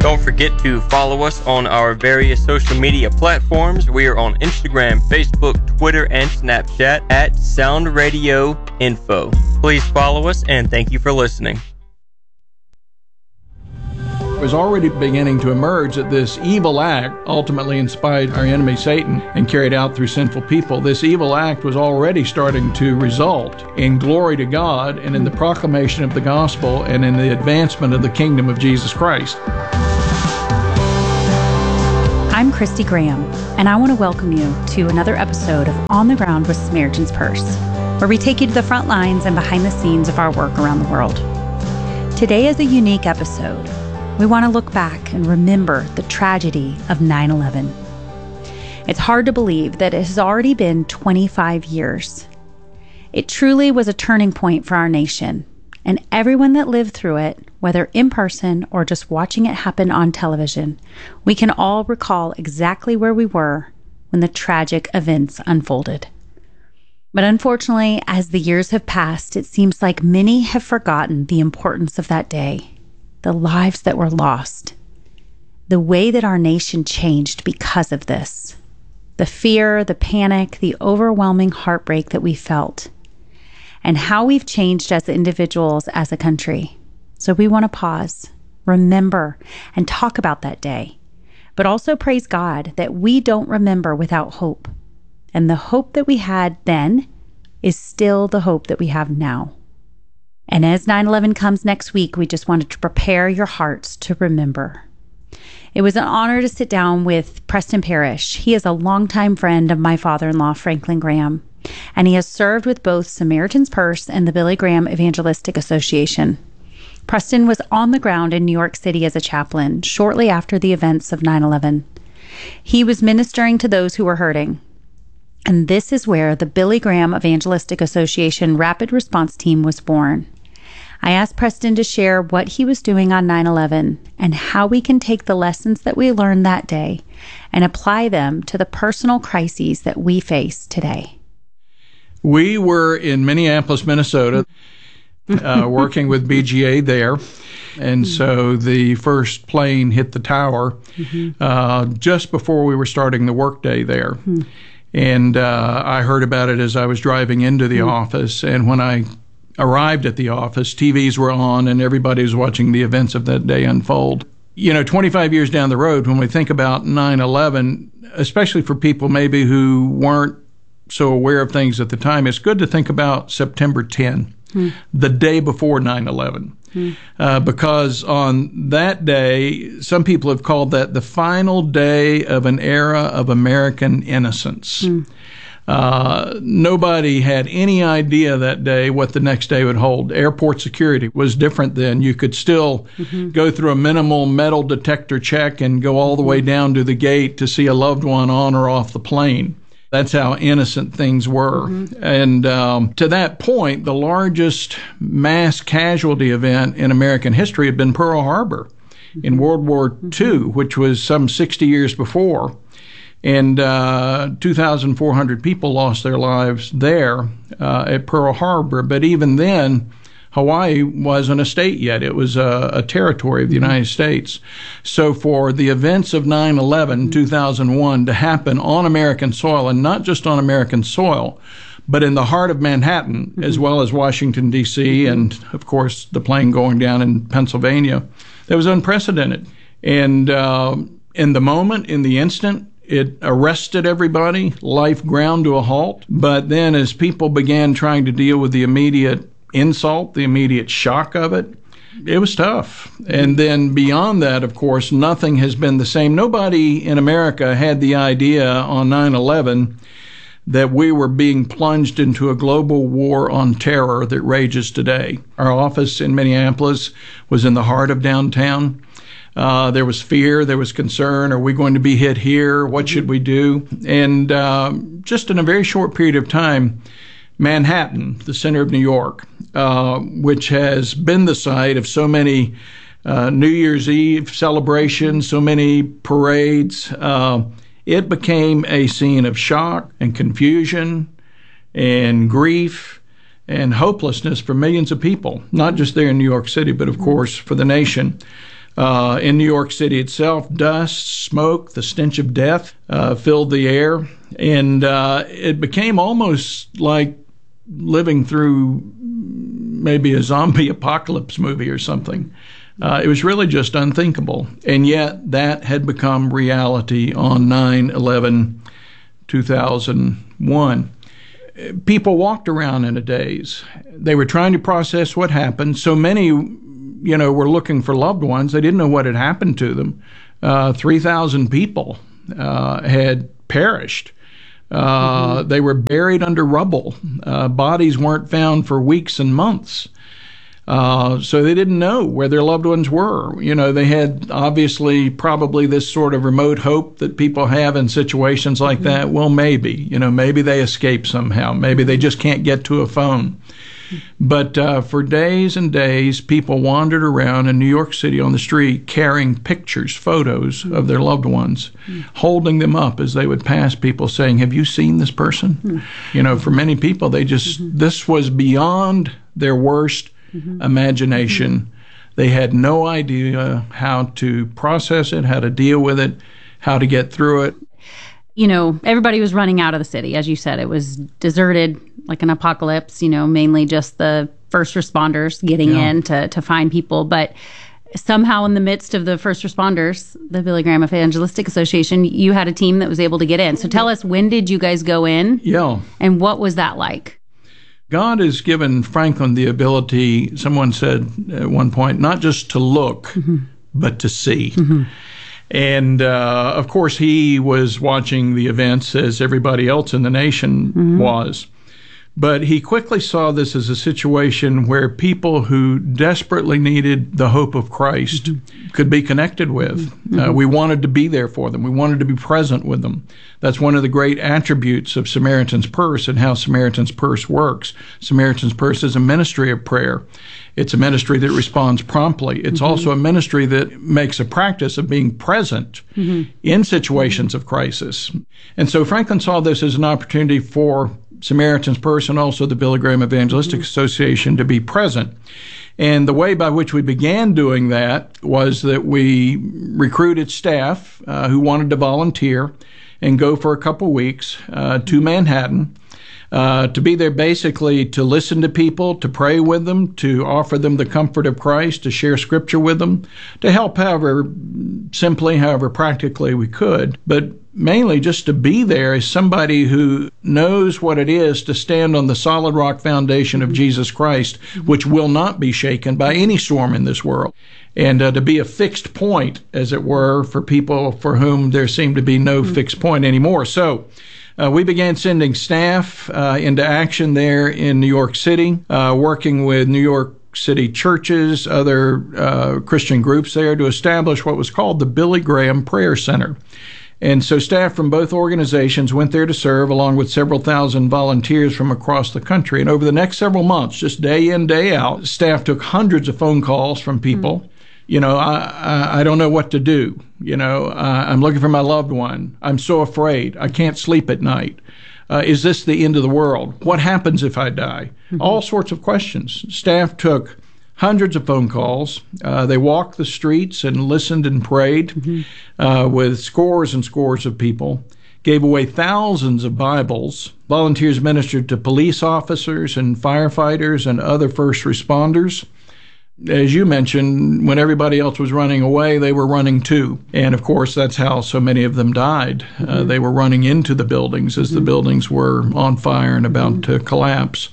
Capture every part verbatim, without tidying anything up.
Don't forget to follow us on our various social media platforms. We are on Instagram, Facebook, Twitter, and Snapchat at Sound Radio Info. Please follow us, and thank you for listening. It was already beginning to emerge that this evil act ultimately inspired our enemy Satan and carried out through sinful people. This evil act was already starting to result in glory to God and in the proclamation of the gospel and in the advancement of the kingdom of Jesus Christ. I'm Christy Graham, and I want to welcome you to another episode of On the Ground with Samaritan's Purse, where we take you to the front lines and behind the scenes of our work around the world. Today is a unique episode. We want to look back and remember the tragedy of nine eleven. It's hard to believe that it has already been twenty-five years. It truly was a turning point for our nation, and everyone that lived through it, whether in person or just watching it happen on television, we can all recall exactly where we were when the tragic events unfolded. But unfortunately, as the years have passed, it seems like many have forgotten the importance of that day. The lives that were lost, the way that our nation changed because of this, the fear, the panic, the overwhelming heartbreak that we felt, and how we've changed as individuals, as a country. So we want to pause, remember, and talk about that day, but also praise God that we don't remember without hope. And the hope that we had then is still the hope that we have now. And as nine eleven comes next week, we just wanted to prepare your hearts to remember. It was an honor to sit down with Preston Parrish. He is a longtime friend of my father-in-law, Franklin Graham, and he has served with both Samaritan's Purse and the Billy Graham Evangelistic Association. Preston was on the ground in New York City as a chaplain shortly after the events of nine eleven. He was ministering to those who were hurting. And this is where the Billy Graham Evangelistic Association Rapid Response Team was born. I asked Preston to share what he was doing on nine eleven and how we can take the lessons that we learned that day and apply them to the personal crises that we face today. We were in Minneapolis, Minnesota, uh, working with B G A there. And so the first plane hit the tower mm-hmm. uh, just before we were starting the workday there. Mm-hmm. And uh, I heard about it as I was driving into the mm-hmm. office. And when I arrived at the office, T Vs were on and everybody was watching the events of that day unfold. You know, twenty-five years down the road, when we think about nine eleven, especially for people maybe who weren't so aware of things at the time, it's good to think about September tenth, hmm. the day before nine eleven. Hmm. Uh, because on that day, some people have called that the final day of an era of American innocence. Hmm. Uh, nobody had any idea that day what the next day would hold. Airport security was different then. You could still mm-hmm. go through a minimal metal detector check and go all the way down to the gate to see a loved one on or off the plane. That's how innocent things were. Mm-hmm. And um, to that point, the largest mass casualty event in American history had been Pearl Harbor mm-hmm. in World War mm-hmm. Two, which was some sixty years before. And uh, two thousand four hundred people lost their lives there uh, at Pearl Harbor. But even then, Hawaii wasn't a state yet. It was a, a territory of the United States. So for the events of nine eleven, two thousand one to happen on American soil, and not just on American soil, but in the heart of Manhattan, mm-hmm. as well as Washington, D C, and, of course, the plane going down in Pennsylvania, that was unprecedented. And uh, in the moment, in the instant, it arrested everybody. Life ground to a halt. But then as people began trying to deal with the immediate insult, the immediate shock of it, it was tough. And then beyond that, of course, nothing has been the same. Nobody in America had the idea on nine eleven that we were being plunged into a global war on terror that rages today. Our office in Minneapolis was in the heart of downtown. Uh, there was fear, there was concern. Are we going to be hit here? What should we do? And uh, just in a very short period of time, Manhattan, the center of New York, uh, which has been the site of so many uh, New Year's Eve celebrations, so many parades, uh, it became a scene of shock and confusion and grief and hopelessness for millions of people, not just there in New York City, but of course for the nation. Uh, in New York City itself, dust, smoke, the stench of death uh, filled the air, and uh, it became almost like living through maybe a zombie apocalypse movie or something. Uh, it was really just unthinkable, and yet that had become reality on nine eleven two thousand one. People walked around in a daze. They were trying to process what happened. So many, you know, were looking for loved ones. They didn't know what had happened to them. Uh, three thousand people uh, had perished. Uh, mm-hmm. They were buried under rubble. Uh, bodies weren't found for weeks and months. Uh, so they didn't know where their loved ones were. You know, they had obviously probably this sort of remote hope that people have in situations like mm-hmm. that. Well, maybe, you know, maybe they escape somehow. Maybe they just can't get to a phone. But uh, for days and days, people wandered around in New York City on the street carrying pictures, photos mm-hmm. of their loved ones, mm-hmm. holding them up as they would pass people saying, have you seen this person? Mm-hmm. You know, for many people, they just, mm-hmm. this was beyond their worst Mm-hmm. imagination. Mm-hmm. They had no idea how to process it, how to deal with it, how to get through it. You know, everybody was running out of the city. As you said, it was deserted like an apocalypse, you know, mainly just the first responders getting yeah. in to, to find people. But somehow in the midst of the first responders, the Billy Graham Evangelistic Association, you had a team that was able to get in. So tell us, when did you guys go in? Yeah. And what was that like? God has given Franklin the ability, someone said at one point, not just to look, mm-hmm. but to see. Mm-hmm. And, uh, of course, he was watching the events as everybody else in the nation mm-hmm. was. But he quickly saw this as a situation where people who desperately needed the hope of Christ mm-hmm. could be connected with. Mm-hmm. Uh, we wanted to be there for them. We wanted to be present with them. That's one of the great attributes of Samaritan's Purse and how Samaritan's Purse works. Samaritan's Purse is a ministry of prayer. It's a ministry that responds promptly. It's mm-hmm. also a ministry that makes a practice of being present mm-hmm. in situations of crisis. And so Franklin saw this as an opportunity for Samaritan's Purse and also the Billy Graham Evangelistic mm-hmm. Association to be present. And the way by which we began doing that was that we recruited staff uh, who wanted to volunteer and go for a couple weeks uh, to Manhattan uh, to be there basically to listen to people, to pray with them, to offer them the comfort of Christ, to share Scripture with them, to help however simply, however practically we could, but mainly just to be there as somebody who knows what it is to stand on the solid rock foundation of Jesus Christ, which will not be shaken by any storm in this world, and uh, to be a fixed point, as it were, for people for whom there seemed to be no mm-hmm. fixed point anymore. So uh, we began sending staff uh, into action there in New York City, uh, working with New York City churches, other uh, Christian groups there to establish what was called the Billy Graham Prayer Center. And so staff from both organizations went there to serve, along with several thousand volunteers from across the country. And over the next several months, just day in, day out, staff took hundreds of phone calls from people. Mm-hmm. You know, I, I I don't know what to do. You know, uh, I'm looking for my loved one. I'm so afraid. I can't sleep at night. Uh, is this the end of the world? What happens if I die? Mm-hmm. All sorts of questions. Staff took hundreds of phone calls. Uh, they walked the streets and listened and prayed mm-hmm. uh, with scores and scores of people, gave away thousands of Bibles. Volunteers ministered to police officers and firefighters and other first responders. As you mentioned, when everybody else was running away, they were running too. And of course, that's how so many of them died. Mm-hmm. Uh, they were running into the buildings as mm-hmm. the buildings were on fire and about mm-hmm. to collapse.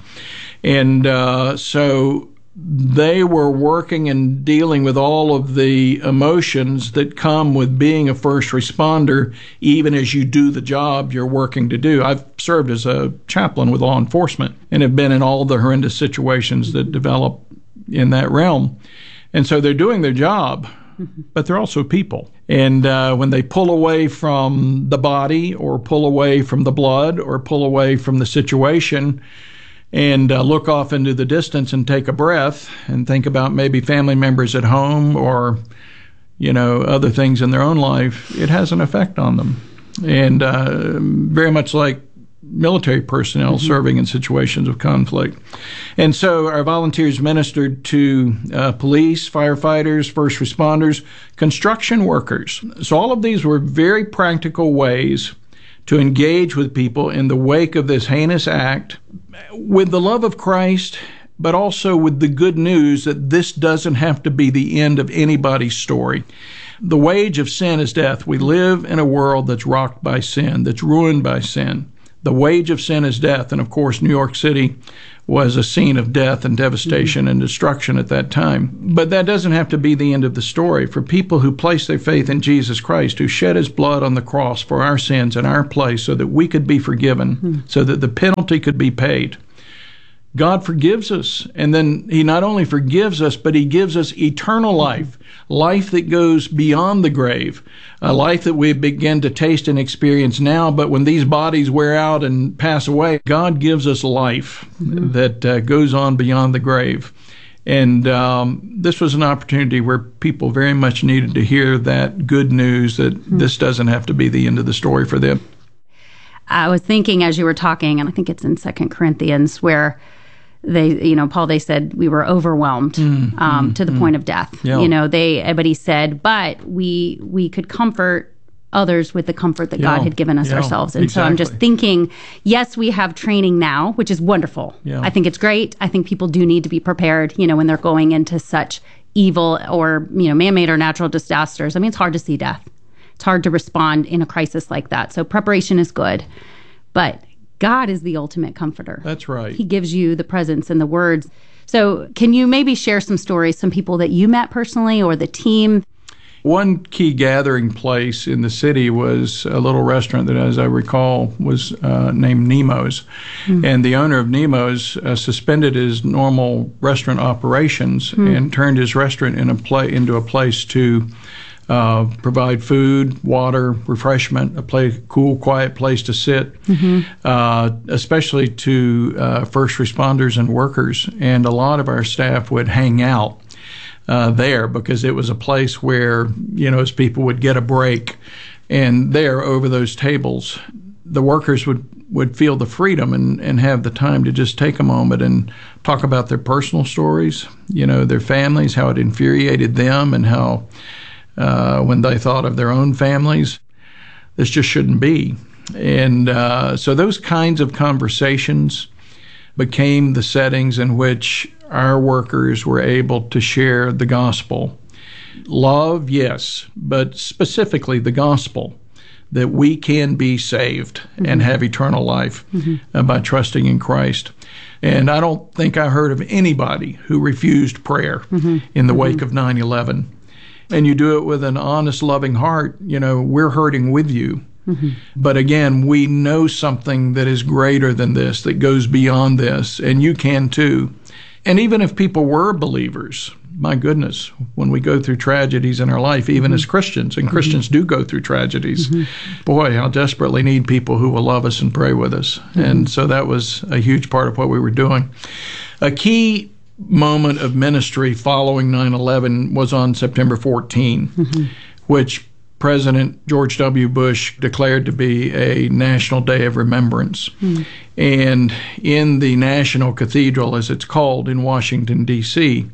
And uh, so they were working and dealing with all of the emotions that come with being a first responder, even as you do the job you're working to do. I've served as a chaplain with law enforcement and have been in all the horrendous situations that develop in that realm. And so they're doing their job, but they're also people. And uh, when they pull away from the body or pull away from the blood or pull away from the situation and uh, look off into the distance and take a breath and think about maybe family members at home or, you know, other things in their own life, it has an effect on them. And uh, very much like military personnel mm-hmm. serving in situations of conflict. And so our volunteers ministered to uh, police, firefighters, first responders, construction workers. So all of these were very practical ways to engage with people in the wake of this heinous act with the love of Christ, but also with the good news that this doesn't have to be the end of anybody's story. The wage of sin is death. We live in a world that's rocked by sin, that's ruined by sin. The wage of sin is death. And of course, New York City was a scene of death and devastation mm-hmm. and destruction at that time. But that doesn't have to be the end of the story. For people who place their faith in Jesus Christ, who shed his blood on the cross for our sins in our place so that we could be forgiven, mm-hmm. so that the penalty could be paid, God forgives us, and then he not only forgives us, but he gives us eternal life, life that goes beyond the grave, a life that we begin to taste and experience now, but when these bodies wear out and pass away, God gives us life mm-hmm. that uh, goes on beyond the grave. And um, this was an opportunity where people very much needed to hear that good news that mm-hmm. this doesn't have to be the end of the story for them. I was thinking as you were talking, and I think it's in Second Corinthians, where they, you know, Paul, they said we were overwhelmed mm, um, mm, to the mm. point of death. Yeah. You know, they, but he said, but we we could comfort others with the comfort that yeah. God had given us yeah. ourselves. And exactly. so I'm just thinking, yes, we have training now, which is wonderful. Yeah. I think it's great. I think people do need to be prepared, you know, when they're going into such evil or, you know, man-made or natural disasters. I mean, it's hard to see death. It's hard to respond in a crisis like that. So preparation is good. But God is the ultimate comforter. That's right. He gives you the presence and the words. So can you maybe share some stories, some people that you met personally or the team? One key gathering place in the city was a little restaurant that, as I recall, was uh, named Nemo's. Mm. And the owner of Nemo's uh, suspended his normal restaurant operations mm. and turned his restaurant in a pla- into a place to Uh, provide food, water, refreshment, a place, cool, quiet place to sit, mm-hmm. uh, especially to uh, first responders and workers. And a lot of our staff would hang out uh, there because it was a place where, you know, as people would get a break. And there, over those tables, the workers would, would feel the freedom and, and have the time to just take a moment and talk about their personal stories, you know, their families, how it infuriated them, and how Uh, when they thought of their own families, this just shouldn't be. And uh, so those kinds of conversations became the settings in which our workers were able to share the gospel. Love, yes, but specifically the gospel, that we can be saved mm-hmm. and have eternal life mm-hmm. uh, by trusting in Christ. And I don't think I heard of anybody who refused prayer mm-hmm. in the wake mm-hmm. of nine eleven. And you do it with an honest, loving heart, you know, we're hurting with you. Mm-hmm. But again, we know something that is greater than this, that goes beyond this, and you can too. And even if people were believers, my goodness, when we go through tragedies in our life, even mm-hmm. as Christians, and mm-hmm. Christians do go through tragedies, mm-hmm. boy, how desperately need people who will love us and pray with us. Mm-hmm. And so that was a huge part of what we were doing. A key moment of ministry following nine eleven was on September fourteenth, mm-hmm. which President George W. Bush declared to be a national day of remembrance. Mm-hmm. And in the National Cathedral, as it's called, in Washington, D C,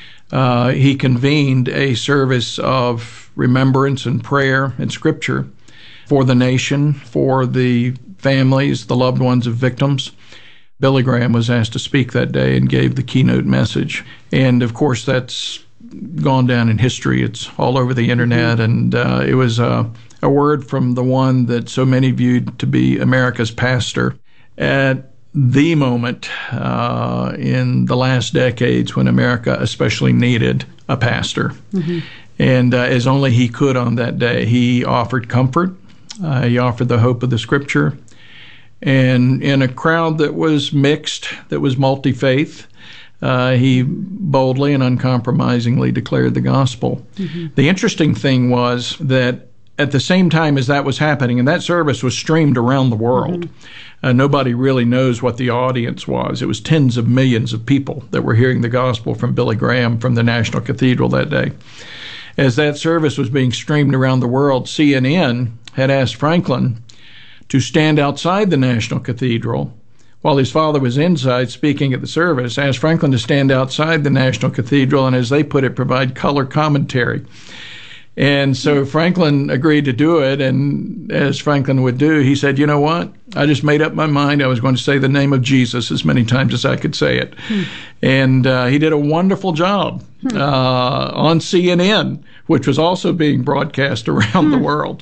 uh, he convened a service of remembrance and prayer and scripture for the nation, for the families, the loved ones of victims. Billy Graham was asked to speak that day and gave the keynote message. And, of course, that's gone down in history. It's all over the Internet. And uh, it was uh, a word from the one that so many viewed to be America's pastor at the moment uh, in the last decades when America especially needed a pastor. Mm-hmm. And uh, as only he could on that day, he offered comfort. Uh, he offered the hope of the Scripture. And in a crowd that was mixed, that was multi-faith, uh, he boldly and uncompromisingly declared the gospel. Mm-hmm. The interesting thing was that at the same time as that was happening, and that service was streamed around the world, mm-hmm. uh, nobody really knows what the audience was. It was tens of millions of people that were hearing the gospel from Billy Graham from the National Cathedral that day. As that service was being streamed around the world, C N N had asked Franklin to stand outside the National Cathedral while his father was inside speaking at the service, asked Franklin to stand outside the National Cathedral and, as they put it, provide color commentary. And so Franklin agreed to do it, and as Franklin would do, he said, you know what? I just made up my mind I was going to say the name of Jesus as many times as I could say it. Hmm. And uh, he did a wonderful job hmm. uh, on C N N, which was also being broadcast around hmm. the world,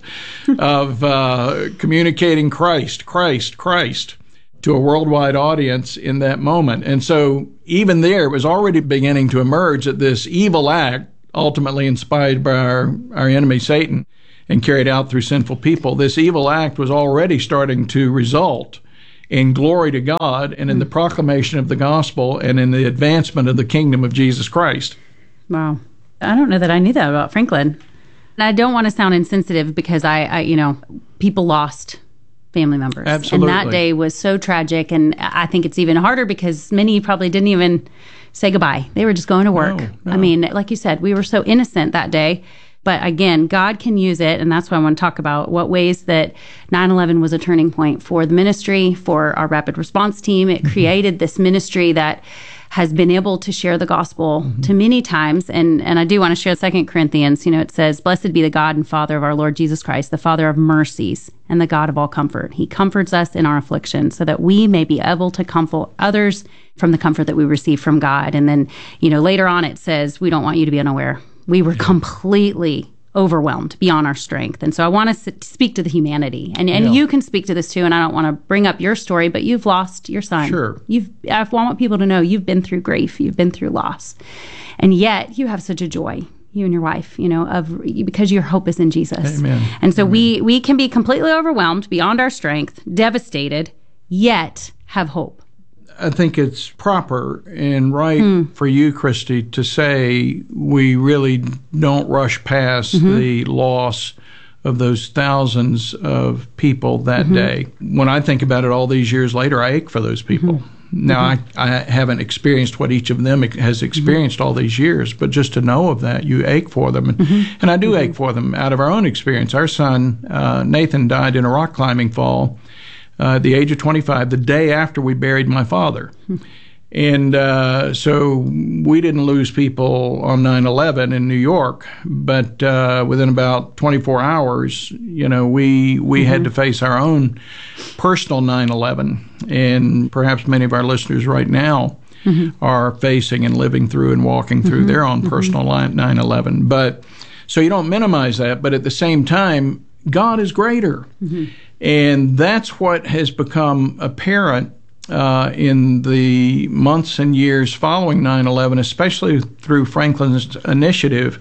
of uh, communicating Christ, Christ, Christ to a worldwide audience in that moment. And so even there, it was already beginning to emerge that this evil act, ultimately inspired by our, our enemy Satan and carried out through sinful people, this evil act was already starting to result in glory to God and in the proclamation of the gospel and in the advancement of the kingdom of Jesus Christ. Wow. I don't know that I knew that about Franklin. And I don't want to sound insensitive because I, I you know, people lost family members. Absolutely. And that day was so tragic. And I think it's even harder because many probably didn't even say goodbye. They were just going to work. No, no. I mean, like you said, we were so innocent that day. But again, God can use it. And that's why I want to talk about what ways that nine eleven was a turning point for the ministry, for our rapid response team. It mm-hmm. created this ministry that has been able to share the gospel mm-hmm. to many times. And and I do want to share Second Corinthians. You know, it says, blessed be the God and Father of our Lord Jesus Christ, the Father of mercies and the God of all comfort. He comforts us in our affliction so that we may be able to comfort others from the comfort that we receive from God. And then, you know, later on it says, we don't want you to be unaware. We were completely overwhelmed beyond our strength. And so I want to speak to the humanity. And and yeah. you can speak to this too, and I don't want to bring up your story, but you've lost your son. Sure. You've, I want people to know you've been through grief, you've been through loss. And yet you have such a joy, you and your wife, you know, of because your hope is in Jesus. Amen. And so Amen. we we can be completely overwhelmed beyond our strength, devastated, yet have hope. I think it's proper and right mm. for you, Christy, to say we really don't rush past mm-hmm. the loss of those thousands of people that mm-hmm. day. When I think about it all these years later, I ache for those people. Mm-hmm. Now, mm-hmm. I, I haven't experienced what each of them has experienced mm-hmm. all these years, but just to know of that, you ache for them. And, mm-hmm. and I do mm-hmm. ache for them out of our own experience. Our son, uh, Nathan, died in a rock climbing fall Uh, at the age of twenty-five, the day after we buried my father. Hmm. And uh, so we didn't lose people on nine eleven in New York, but uh, within about twenty-four hours, you know, we we mm-hmm. had to face our own personal nine eleven. And perhaps many of our listeners right now mm-hmm. are facing and living through and walking through mm-hmm. their own mm-hmm. personal nine eleven. But so you don't minimize that, but at the same time, God is greater. Mm-hmm. And that's what has become apparent uh, in the months and years following nine eleven, especially through Franklin's initiative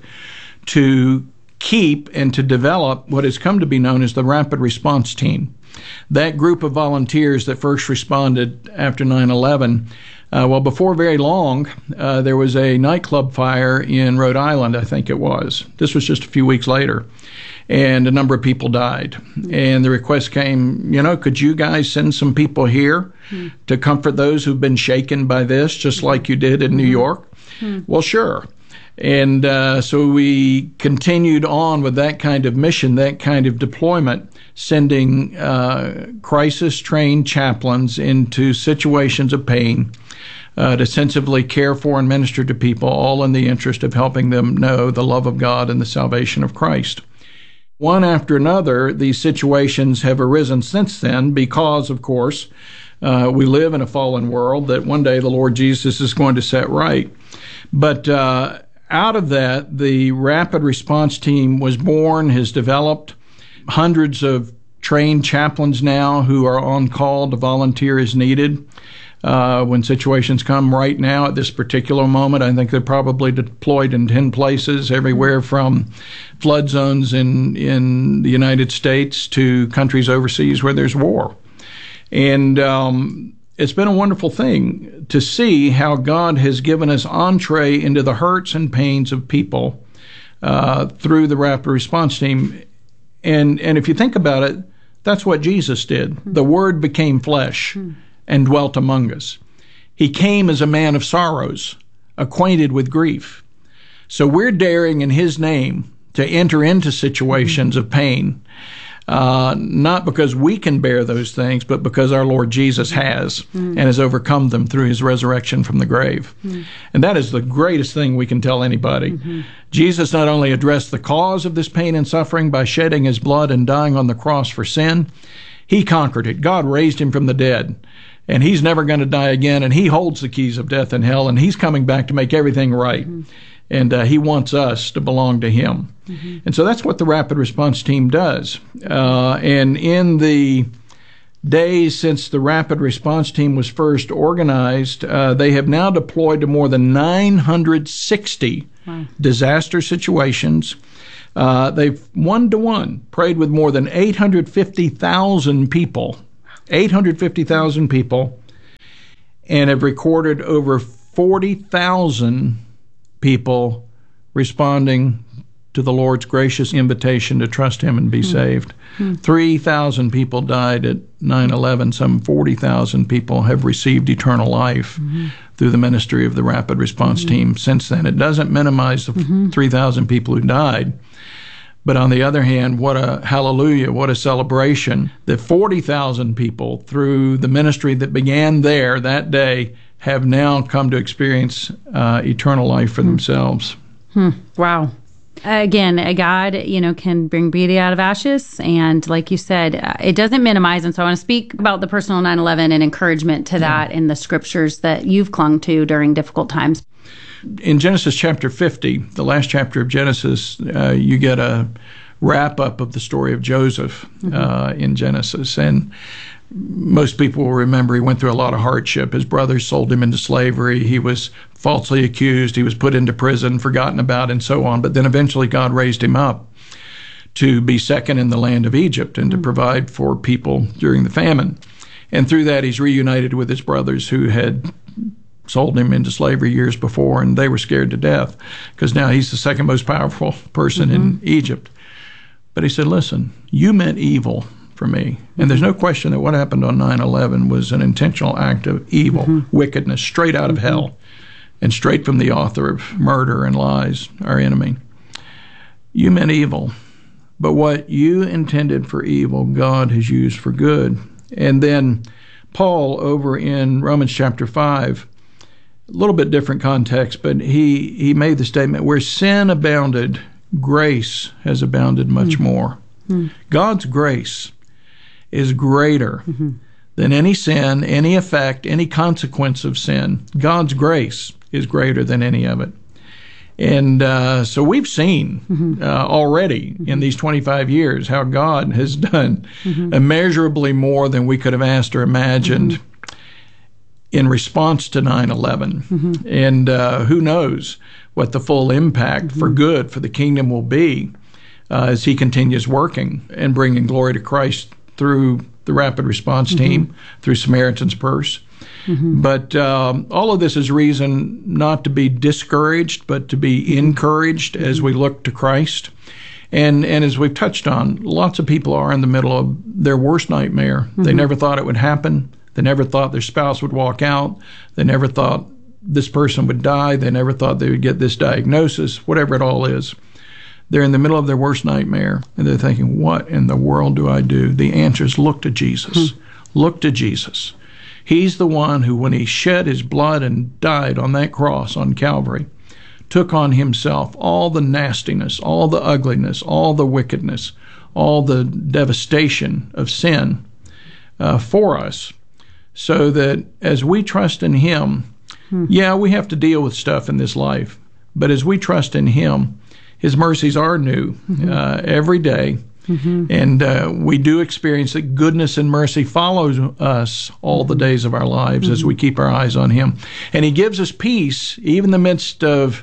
to keep and to develop what has come to be known as the Rapid Response Team. That group of volunteers that first responded after nine eleven, uh, well, before very long, uh, there was a nightclub fire in Rhode Island, I think it was. This was just a few weeks later. And a number of people died. And the request came, you know, could you guys send some people here mm. to comfort those who've been shaken by this, just like you did in New York? Mm. Well, sure. And uh, so we continued on with that kind of mission, that kind of deployment, sending uh, crisis-trained chaplains into situations of pain uh, to sensibly care for and minister to people, all in the interest of helping them know the love of God and the salvation of Christ. One after another, these situations have arisen since then because, of course, uh, we live in a fallen world that one day the Lord Jesus is going to set right. But uh, out of that, the Rapid Response Team was born, has developed hundreds of trained chaplains now who are on call to volunteer as needed. Uh, when situations come right now at this particular moment, I think they're probably deployed in ten places, everywhere from flood zones in, in the United States to countries overseas where there's war. And um, it's been a wonderful thing to see how God has given us entree into the hurts and pains of people uh, through the Rapid Response Team. And, and if you think about it, that's what Jesus did. Mm-hmm. The Word became flesh. Mm-hmm. and dwelt among us. He came as a man of sorrows, acquainted with grief. So we're daring in his name to enter into situations mm-hmm. of pain Uh, not because we can bear those things, but because our Lord Jesus has mm. and has overcome them through his resurrection from the grave. Mm. And that is the greatest thing we can tell anybody. Mm-hmm. Jesus not only addressed the cause of this pain and suffering by shedding his blood and dying on the cross for sin, he conquered it. God raised him from the dead, and he's never going to die again, and he holds the keys of death and hell, and he's coming back to make everything right. Mm-hmm. And uh, he wants us to belong to him. Mm-hmm. And so that's what the Rapid Response Team does. Uh, and in the days since the Rapid Response Team was first organized, uh, they have now deployed to more than nine hundred sixty wow. disaster situations. Uh, they've one-to-one prayed with more than eight hundred fifty thousand people, eight hundred fifty thousand people, and have recorded over forty thousand people responding to the Lord's gracious invitation to trust him and be mm-hmm. saved. Mm-hmm. three thousand people died at nine eleven. Some forty thousand people have received eternal life mm-hmm. through the ministry of the Rapid Response mm-hmm. Team since then. It doesn't minimize the mm-hmm. three thousand people who died. But on the other hand, what a hallelujah, what a celebration that forty thousand people through the ministry that began there that day have now come to experience uh, eternal life for hmm. themselves. Hmm. Wow. Again, God, you know, can bring beauty out of ashes. And like you said, uh, it doesn't minimize. And so I want to speak about the personal nine eleven and encouragement to that yeah. in the scriptures that you've clung to during difficult times. In Genesis chapter fifty, the last chapter of Genesis, uh, you get a wrap-up of the story of Joseph mm-hmm. uh, in Genesis. And most people will remember he went through a lot of hardship. His brothers sold him into slavery. He was falsely accused. He was put into prison, forgotten about, and so on. But then eventually God raised him up to be second in the land of Egypt and to provide for people during the famine. And through that, he's reunited with his brothers who had sold him into slavery years before, and they were scared to death because now he's the second most powerful person mm-hmm. in Egypt. But he said, listen, you meant evil for me. And there's no question that what happened on nine eleven was an intentional act of evil, mm-hmm. wickedness, straight out of mm-hmm. hell, and straight from the author of murder and lies, our enemy. You meant evil, but what you intended for evil, God has used for good. And then Paul, over in Romans chapter five, a little bit different context, but he, he made the statement, where sin abounded, grace has abounded much mm-hmm. more. Mm-hmm. God's grace is greater mm-hmm. than any sin, any effect, any consequence of sin. God's grace is greater than any of it. And uh, so we've seen mm-hmm. uh, already mm-hmm. in these twenty-five years how God has done mm-hmm. immeasurably more than we could have asked or imagined mm-hmm. in response to nine eleven. Mm-hmm. And uh, who knows what the full impact mm-hmm. for good for the kingdom will be uh, as he continues working and bringing glory to Christ through the Rapid Response mm-hmm. Team, through Samaritan's Purse. Mm-hmm. But um, all of this is reason not to be discouraged, but to be encouraged mm-hmm. as we look to Christ. And and as we've touched on, lots of people are in the middle of their worst nightmare. Mm-hmm. They never thought it would happen. They never thought their spouse would walk out. They never thought this person would die. They never thought they would get this diagnosis, whatever it all is. They're in the middle of their worst nightmare, and they're thinking, what in the world do I do? The answer is look to Jesus. Hmm. Look to Jesus. He's the one who, when he shed his blood and died on that cross on Calvary, took on himself all the nastiness, all the ugliness, all the wickedness, all the devastation of sin uh, for us, so that as we trust in him, hmm. yeah, we have to deal with stuff in this life, but as we trust in him, his mercies are new mm-hmm. uh, every day, mm-hmm. and uh, we do experience that goodness and mercy follows us all the days of our lives mm-hmm. as we keep our eyes on him. And he gives us peace, even in the midst of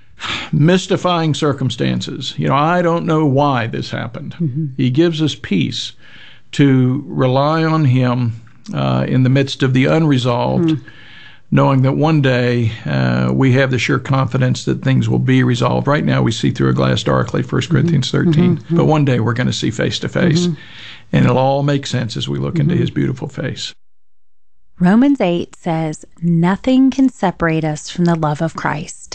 mystifying circumstances. You know, I don't know why this happened. Mm-hmm. He gives us peace to rely on him uh, in the midst of the unresolved, mm-hmm. knowing that one day uh, we have the sure confidence that things will be resolved. Right now we see through a glass darkly, First Corinthians thirteen, mm-hmm. but one day we're going to see face to face, and it'll all make sense as we look mm-hmm. into his beautiful face. Romans eight says, nothing can separate us from the love of Christ.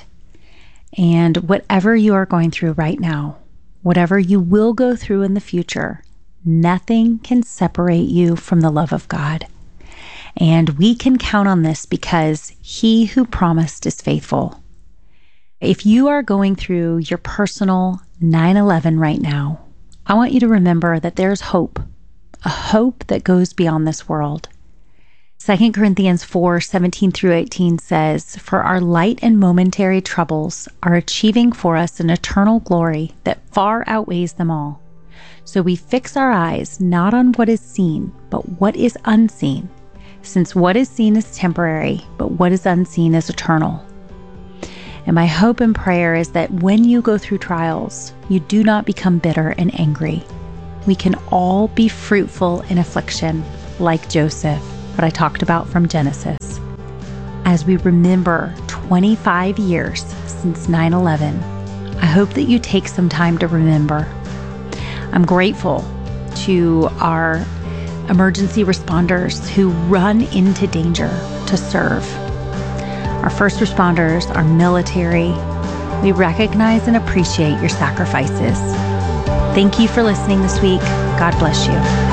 And whatever you are going through right now, whatever you will go through in the future, nothing can separate you from the love of God. And we can count on this because He who promised is faithful. If you are going through your personal nine eleven right now, I want you to remember that there's hope, a hope that goes beyond this world. Second Corinthians four, seventeen through eighteen says, "For our light and momentary troubles are achieving for us an eternal glory that far outweighs them all. So we fix our eyes not on what is seen, but what is unseen, since what is seen is temporary, but what is unseen is eternal." And my hope and prayer is that when you go through trials, you do not become bitter and angry. We can all be fruitful in affliction, like Joseph, what I talked about from Genesis. As we remember twenty-five years since nine eleven, I hope that you take some time to remember. I'm grateful to our emergency responders who run into danger to serve. Our first responders, our military, we recognize and appreciate your sacrifices. Thank you for listening this week. God bless you.